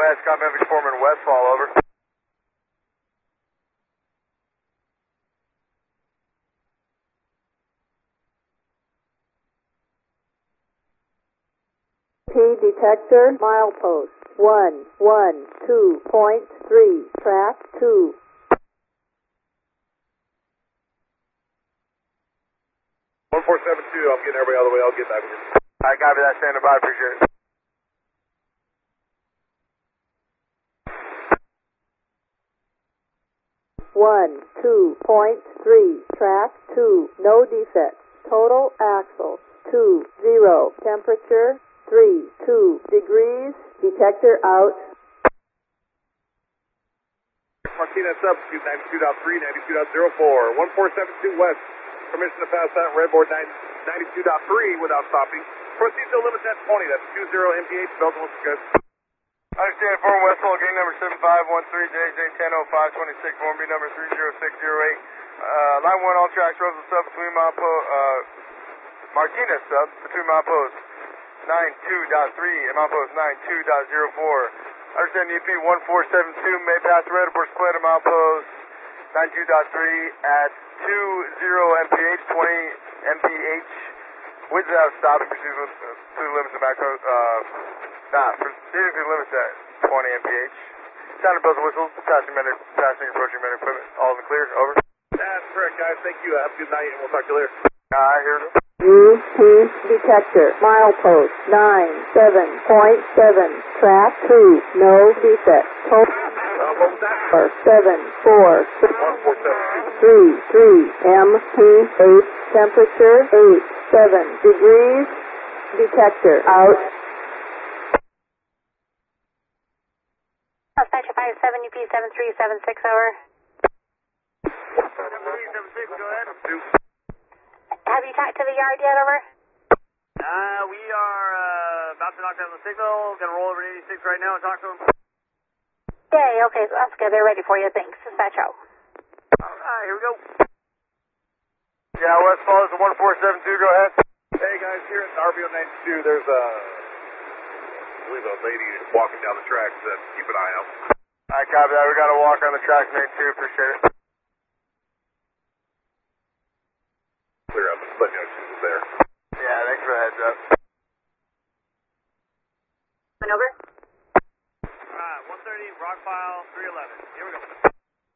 West, copy Memphis Foreman Westfall, over. Detector, milepost 112.3, track 2. 1472, I'm getting everybody all the way, I'll get back with you. Alright, copy that, standing by, appreciate it. One, 2.3, track 2, no defects. Total axle, 20, temperature, 32 degrees, detector out. Martinez substitute 92.3, 92.04, 1472 West. Permission to pass that redboard 92.3 without stopping. Proceed to limit at 20, that's 20 MPH, Belgium looks good. Understand, form Westfall, gate number 7513, JJ 100526, form B number 30608. Line 1, all tracks, Rosal sub between Martinez sub between milepost 92.3 and milepost 92.04. Understand EP 1472 may pass the red board split at milepost 92.3 at 20 MPH, 20 MPH, without stopping, proceed to the limits of macro, proceeding to the limits at 20 MPH. Sound of bells and whistles, passing approaching men equipment, all in the clear, over. That's correct, guys, thank you, have a good night, and we'll talk to you later. Here it is. UP detector, milepost 97.7, track 2, no defect. Total 74333 MPH, temperature 87 degrees, detector out. Dispatcher 57 UP 7376, over. 7376, go ahead. Have you talked to the yard yet, over? We are about to knock down the signal, gonna roll over to 86 right now and talk to them. Yay, okay, that's good, they're ready for you, thanks. Dispatch out. Alright, here we go. Yeah, Westfall is a 1472, go ahead. Hey guys, here at RBO 92, there's I believe a lady walking down the tracks, keep an eye out. Alright, copy that, we got a walk on the tracks, 92, appreciate it.